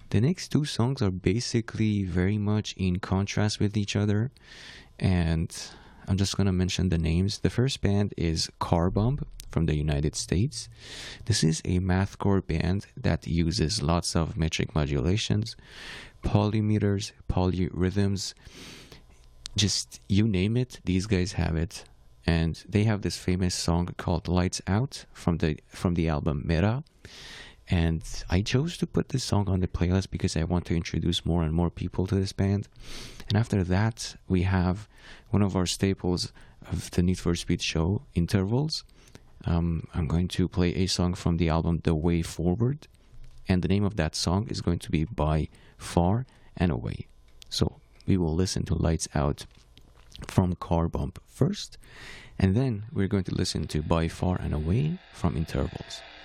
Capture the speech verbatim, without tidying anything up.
The next two songs are basically very much in contrast with each other, and I'm just gonna mention the names. The first band is Car Bomb from the United States. This is a mathcore band that uses lots of metric modulations, polymeters, polyrhythms, just you name it, these guys have it. And they have this famous song called Lights Out from the from the album Mera. And I chose to put this song on the playlist because I want to introduce more and more people to this band. And after that, we have one of our staples of the Need for Speed show, Intervals. Um, I'm going to play a song from the album The Way Forward. And the name of that song is going to be By Far and Away. So we will listen to Lights Out from Car Bomb first. And then we're going to listen to By Far and Away from Intervals.